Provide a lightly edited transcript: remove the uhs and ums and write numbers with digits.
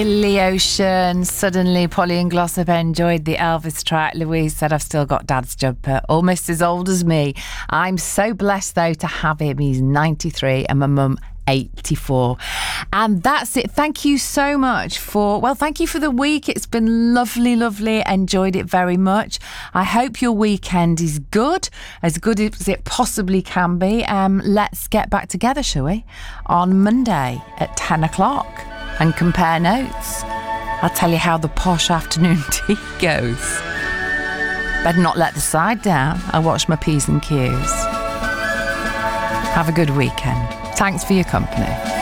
The Ocean. Suddenly, Polly and Glossop enjoyed the Elvis track. Louise said, I've still got Dad's jumper, almost as old as me. I'm so blessed, though, to have him. He's 93 and my mum 84. And that's it. Thank you so much thank you for the week. It's been lovely. Enjoyed it very much. I hope your weekend is good as it possibly can be. Let's get back together, shall we, on Monday at 10 o'clock and compare notes. I'll tell you how the posh afternoon tea goes. Better not let the side down. I'll watch my P's and Q's. Have a good weekend. Thanks for your company.